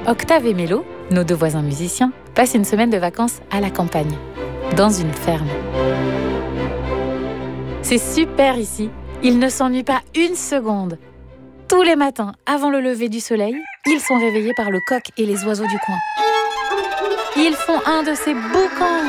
Octave et Mélo, nos 2 voisins musiciens, passent une semaine de vacances à la campagne, dans une ferme. C'est super ici, ils ne s'ennuient pas une seconde. Tous les matins, avant le lever du soleil, ils sont réveillés par le coq et les oiseaux du coin. Ils font un de ces boucans